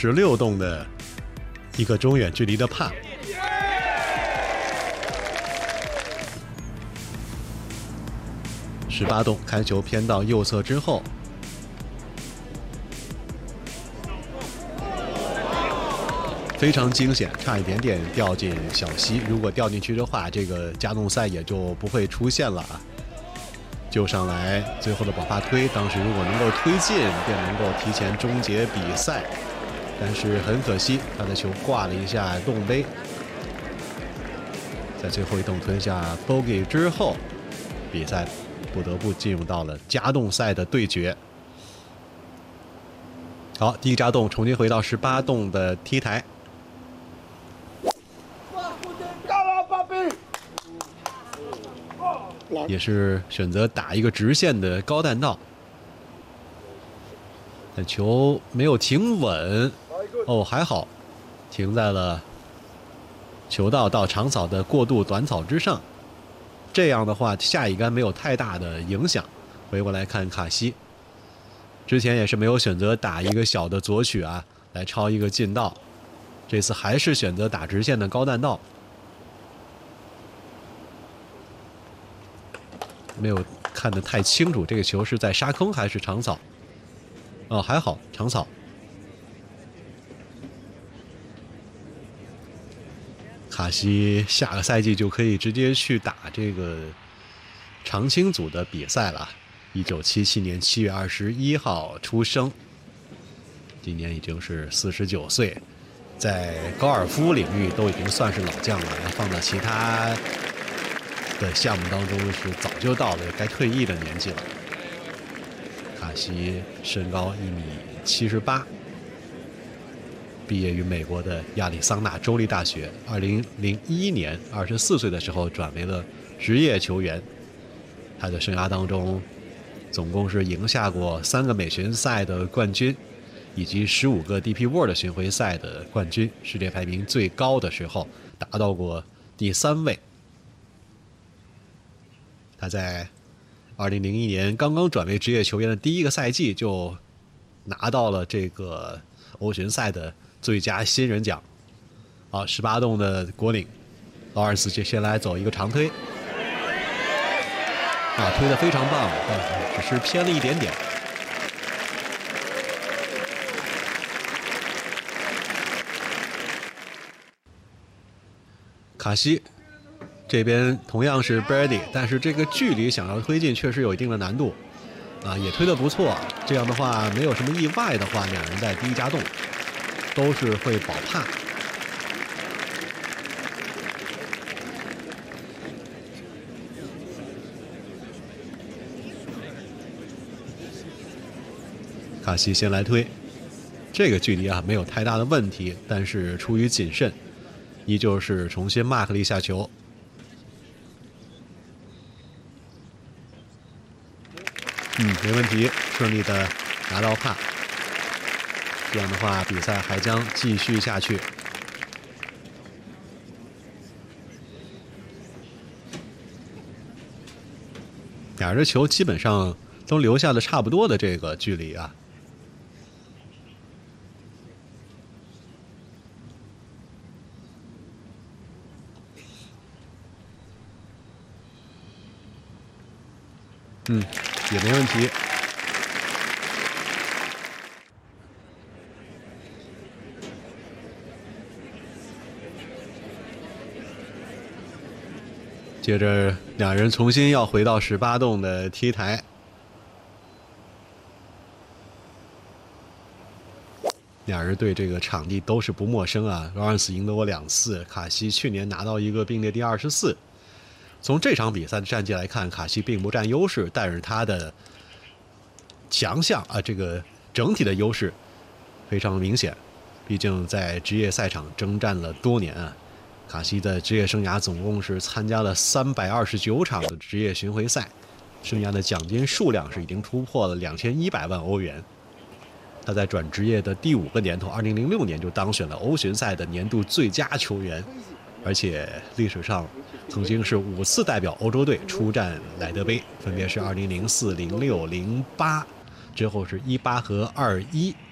16洞的一个中远距离的帕。18洞开球偏到右侧之后，非常惊险，差一点点掉进小溪。如果掉进去的话，这个加动赛也就不会出现了啊。救上来，最后的保发推，当时如果能够推进，便能够提前终结比赛。但是很可惜，他的球挂了一下洞杯。在最后一洞吞下 bogey 之后，比赛不得不进入到了加洞赛的对决。好，第一加洞重新回到18洞的 T 台。也是选择打一个直线的高弹道，但球没有停稳。哦，还好，停在了球道到长草的过渡短草之上。这样的话，下一杆没有太大的影响。回过来看卡西，之前也是没有选择打一个小的左曲啊，来抄一个近道。这次还是选择打直线的高弹道。没有看得太清楚，这个球是在沙坑还是长草？哦，还好，长草。卡西下个赛季就可以直接去打这个长青组的比赛了。1977年7月21号出生，今年已经是49岁，在高尔夫领域都已经算是老将了，放到其他的项目当中是早就到了该退役的年纪了。卡西身高1.78米，毕业于美国的亚利桑那州立大学。2001年24岁的时候转为了职业球员。他的生涯当中总共是赢下过3个美巡赛的冠军，以及15个 DP World 巡回赛的冠军，世界排名最高的时候达到过第3位。他在2001年刚刚转为职业球员的第一个赛季就拿到了这个欧巡赛的最佳新人奖。好，18洞的国领劳尔斯接下来走一个长推，推得非常棒，但只是偏了一点点。卡西这边同样是 birdie， 但是这个距离想要推进确实有一定的难度，也推得不错。这样的话，没有什么意外的话，两人在第一加洞都是会保帕。卡西先来推，这个距离没有太大的问题，但是出于谨慎，依旧是重新 mark 了一下球。没问题，顺利的拿到帕。这样的话，比赛还将继续下去。俩人球基本上都留下了差不多的这个距离啊。也没问题。接着两人重新要回到18洞的 T 台。俩人对这个场地都是不陌生啊。劳尔斯赢得过2次，卡西去年拿到一个并列第24。从这场比赛的战绩来看，卡西并不占优势，但是他的强项这个整体的优势非常明显。毕竟在职业赛场征战了多年啊，卡西的职业生涯总共是参加了329场的职业巡回赛，生涯的奖金数量是已经突破了2100万欧元。他在转职业的第5个年头，2006年就当选了欧巡赛的年度最佳球员，而且历史上曾经是5次代表欧洲队出战莱德杯，分别是2004、06、08，之后是18和21。